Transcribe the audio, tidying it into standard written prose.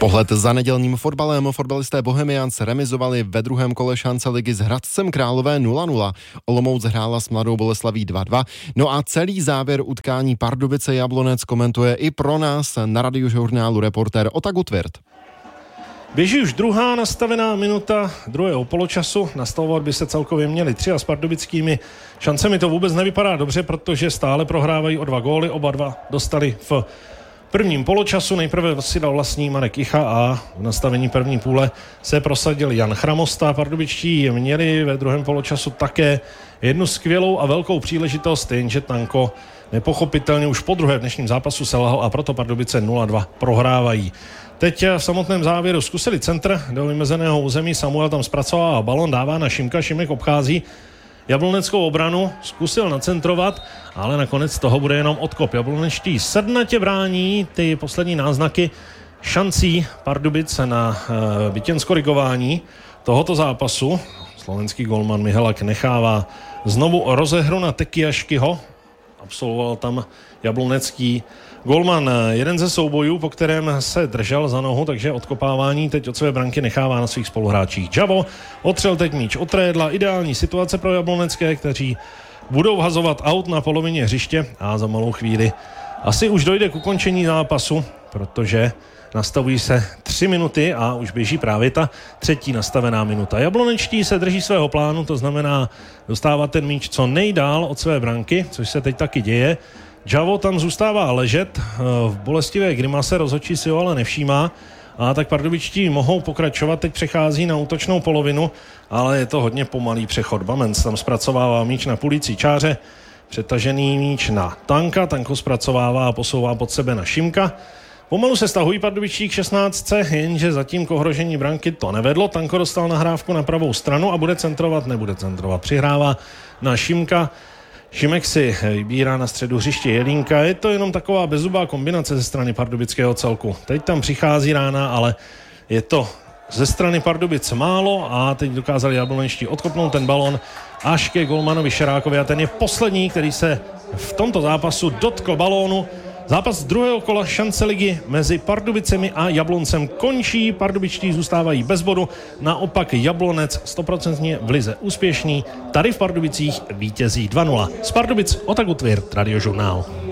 Pohled za nedělním fotbalem. Fotbalisté Bohemians remizovali ve druhém kole šance ligy s Hradcem Králové 0-0. Olomouc hrála s Mladou Boleslaví 2-2. No a celý závěr utkání Pardubice Jablonec komentuje i pro nás na Radiožurnálu reportér Ota Gutwirth. Běží už druhá nastavená minuta druhého poločasu. Nastavovat by se celkově měli 3 a s pardubickými šancemi to vůbec nevypadá dobře, protože stále prohrávají o 2 góly. Oba dva dostali v prvním poločasu. Nejprve si dal vlastní Marek Icha a v nastavení první půle se prosadil Jan Chramosta. Pardubičtí měli ve druhém poločasu také jednu skvělou a velkou příležitost, jenže Tanko nepochopitelně už po druhé v dnešním zápasu selhal a proto Pardubice 0-2 prohrávají. Teď v samotném závěru zkusili centr do vymezeného území, Samuel tam zpracovává balon, dává na Šimka, Šimek obchází jabloneckou obranu, zkusil nacentrovat, ale nakonec z toho bude jenom odkop. Jablonečtí sednatě brání ty poslední náznaky šancí Pardubic na vítězkorigování tohoto zápasu. Slovenský golman Mihalak nechává znovu rozehru na Tekiaškyho. Absolvoval tam jablonecký golman jeden ze soubojů, po kterém se držel za nohu, takže odkopávání teď od své branky nechává na svých spoluhráčích. Javo otřel teď míč od Trédla, ideální situace pro jablonecké, kteří budou hazovat aut na polovině hřiště a za malou chvíli asi už dojde k ukončení zápasu, protože nastavují se 3 minuty a už běží právě ta třetí nastavená minuta. Jablonečtí se drží svého plánu, to znamená dostávat ten míč co nejdál od své branky, což se teď taky děje. Javo tam zůstává ležet v bolestivé grimase, rozhodčí si ho ale nevšímá a tak pardubičtí mohou pokračovat, teď přechází na útočnou polovinu, ale je to hodně pomalý přechod. Bamens tam zpracovává míč na půlící čáře, přetažený míč na Tanka, Tanko zpracovává a posouvá pod sebe na Šimka. Pomalu se stahují pardubičtí k 16, jenže zatím k ohrožení branky to nevedlo. Tanko dostal nahrávku na pravou stranu a bude centrovat, nebude centrovat. Přihrává na Šimka. Šimek si vybírá na středu hřiště Jelínka. Je to jenom taková bezzubá kombinace ze strany pardubického celku. Teď tam přichází rána, ale je to ze strany Pardubic málo a teď dokázali jablonečtí odkopnout ten balon až ke golmanovi Šerákovi a ten je poslední, který se v tomto zápasu dotkl balónu. Zápas druhého kola šance ligy mezi Pardubicemi a Jabloncem končí. Pardubičtí zůstávají bez bodu, naopak Jablonec 100% v lize úspěšný. Tady v Pardubicích vítězí 2-0. Z Pardubic Ota Gutwirth, Radiožurnál.